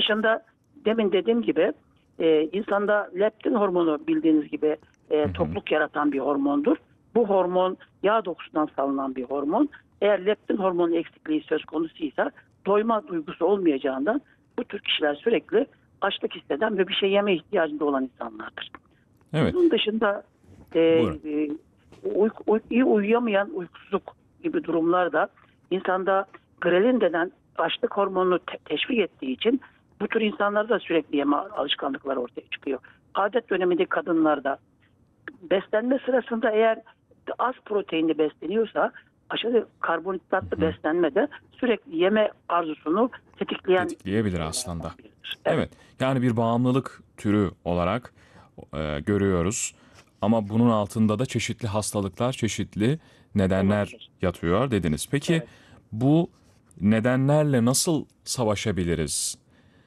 dışında demin dediğim gibi insanda leptin hormonu bildiğiniz gibi tokluk yaratan bir hormondur. Bu hormon yağ dokusundan salınan bir hormon. Eğer leptin hormonu eksikliği söz konusuysa doyma duygusu olmayacağından bu tür kişiler sürekli açlık hisseden ve bir şey yeme ihtiyacında olan insanlardır. Evet. Bunun dışında iyi uyuyamayan uykusuzluk gibi durumlar da insanda grelin denen açlık hormonunu teşvik ettiği için bu tür insanlarda da sürekli yeme alışkanlıkları ortaya çıkıyor. Adet döneminde kadınlarda beslenme sırasında eğer az proteinli besleniyorsa aşırı karbonhidratlı beslenmede sürekli yeme arzusunu tetikleyebilir aslında. Evet. Yani bir bağımlılık türü olarak görüyoruz. Ama bunun altında da çeşitli hastalıklar, çeşitli nedenler yatıyor dediniz. Peki bu nedenlerle nasıl savaşabiliriz?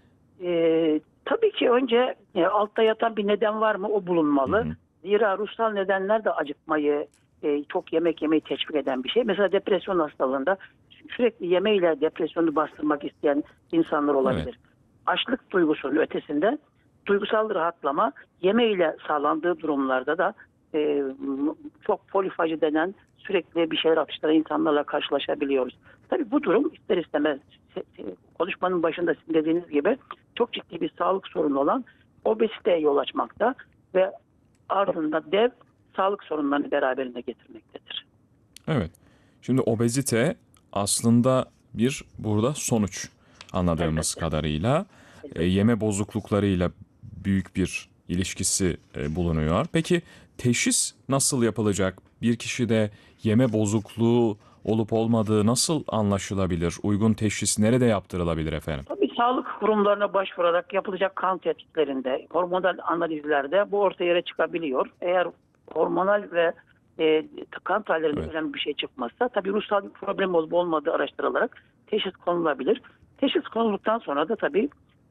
Tabii ki önce altta yatan bir neden var mı o bulunmalı. Zira ruhsal nedenler de acıkmayı, çok yemek yemeyi teşvik eden bir şey. Mesela depresyon hastalığında sürekli yemeğiyle depresyonu bastırmak isteyen insanlar olabilir. Evet. Açlık duygusunun ötesinde duygusal rahatlama yemeğiyle sağlandığı durumlarda da çok polifacı denen sürekli bir şeyler atıştıran insanlarla karşılaşabiliyoruz. Tabii bu durum ister istemez konuşmanın başında sizin dediğiniz gibi çok ciddi bir sağlık sorunu olan obeziteye yol açmakta ve ardından dev sağlık sorunlarını beraberinde getirmektedir. Evet. Şimdi obezite aslında bir burada sonuç anladığımız kadarıyla yeme bozukluklarıyla büyük bir ilişkisi bulunuyor. Peki teşhis nasıl yapılacak? Bir kişide yeme bozukluğu olup olmadığı nasıl anlaşılabilir? Uygun teşhis nerede yaptırılabilir efendim? Tabii sağlık kurumlarına başvurarak yapılacak kan tetkiklerinde, hormonal analizlerde bu ortaya çıkabiliyor. Eğer hormonal ve kan tahlillerinde önemli bir şey çıkmazsa tabii ruhsal bir problem olup olmadığı araştırılarak teşhis konulabilir. Teşhis konulduktan sonra da tabii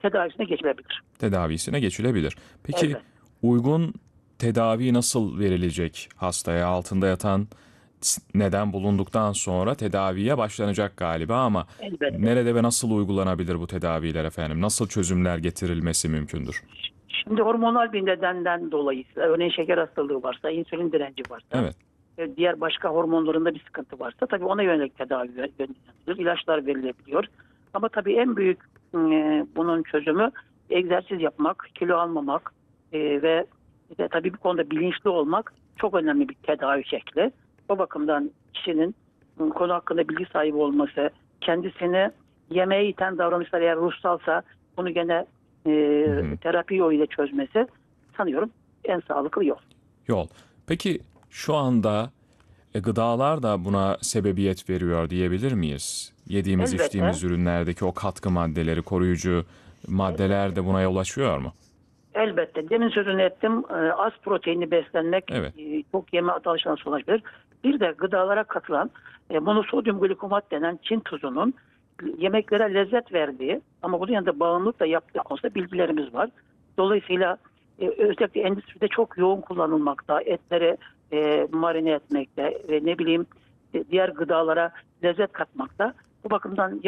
tedavisine geçilebilir. Peki uygun tedavi nasıl verilecek hastaya? Altında yatan neden bulunduktan sonra tedaviye başlanacak galiba ama nerede ve nasıl uygulanabilir bu tedaviler efendim? Nasıl çözümler getirilmesi mümkündür? Şimdi hormonal bir nedenden dolayı, örneğin şeker hastalığı varsa, insülin direnci varsa, diğer başka hormonlarında bir sıkıntı varsa tabii ona yönelik tedavi yönetilir, ilaçlar verilebiliyor. Ama tabii en büyük bunun çözümü egzersiz yapmak, kilo almamak ve tabii bu konuda bilinçli olmak çok önemli bir tedavi şekli. O bakımdan kişinin konu hakkında bilgi sahibi olması, kendisini yemeğe iten davranışlar eğer ruhsalsa bunu gene terapi yoluyla çözmesi sanıyorum en sağlıklı yol. Peki şu anda gıdalar da buna sebebiyet veriyor diyebilir miyiz? Yediğimiz, içtiğimiz ürünlerdeki o katkı maddeleri, koruyucu maddeler de buna yol açıyor mu? Elbette. Demin sözünü ettim. Az proteinli beslenmek çok yeme alışkanlığı sonuçlanır. Bir de gıdalara katılan monosodyum glikomat denen Çin tuzunun yemeklere lezzet verdiği ama bunun yanında bağımlılık da yaptığı konusunda bilgilerimiz var. Dolayısıyla özellikle endüstride çok yoğun kullanılmakta, etleri marine etmekte ve diğer gıdalara lezzet katmakta. Bu bakımdan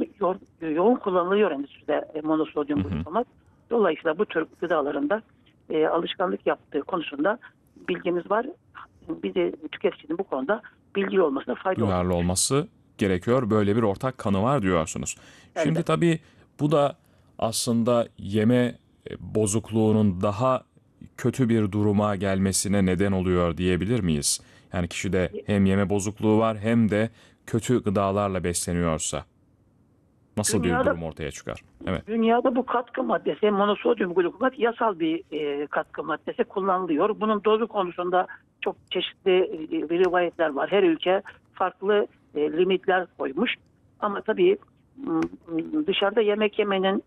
yoğun kullanılıyor endüstride monosodyum glikomat. Dolayısıyla bu tür gıdaların da alışkanlık yaptığı konusunda bilgimiz var. Bir de tüketicinin bu konuda bilgili olmasına fayda oluyor. Duyarlı olması gerekiyor. Böyle bir ortak kanı var diyorsunuz. Evet. Şimdi tabii bu da aslında yeme bozukluğunun daha kötü bir duruma gelmesine neden oluyor diyebilir miyiz? Yani kişide hem yeme bozukluğu var hem de kötü gıdalarla besleniyorsa nasıl bir durum ortaya çıkar? Evet. Dünyada bu katkı maddesi monosodyum glikomat yasal bir katkı maddesi kullanılıyor. Bunun dozu konusunda çok çeşitli rivayetler var. Her ülke farklı limitler koymuş. Ama tabii dışarıda yemek yemenin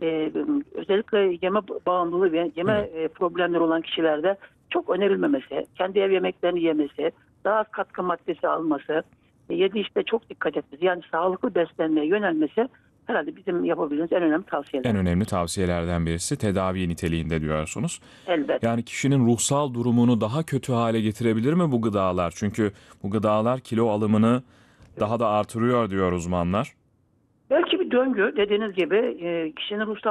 özellikle yeme bağımlılığı ve yeme problemleri olan kişilerde çok önerilmemesi, kendi ev yemeklerini yemesi, daha az katkı maddesi alması, yediği işte çok dikkat etmesi, yani sağlıklı beslenmeye yönelmesi herhalde bizim yapabileceğimiz en önemli tavsiyeler. En önemli tavsiyelerden birisi tedavi niteliğinde diyorsunuz. Elbette. Yani kişinin ruhsal durumunu daha kötü hale getirebilir mi bu gıdalar? Çünkü bu gıdalar kilo alımını daha da artırıyor diyor uzmanlar. Belki bir döngü dediğiniz gibi kişinin ruhsal